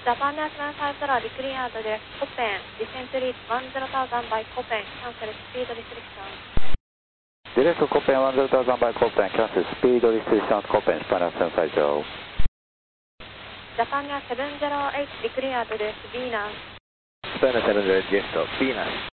Japan National Flight Clear Address Copen, descent reach 10,000 by Copen, cancel speed restriction. Direct Copen 10,000 by Copen, cancel speed restriction at Copen, Spanish 750. Japan 708 declare address Venus. Spanish 708 Venus.